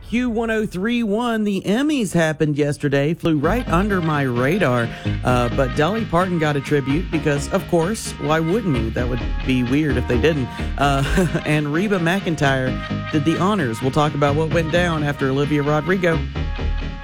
Q1031, the Emmys happened yesterday, flew right under my radar, but Dolly Parton got a tribute because, of course, why wouldn't you? That would be weird if they didn't. And Reba McEntire did the honors. We'll talk about what went down after Olivia Rodrigo.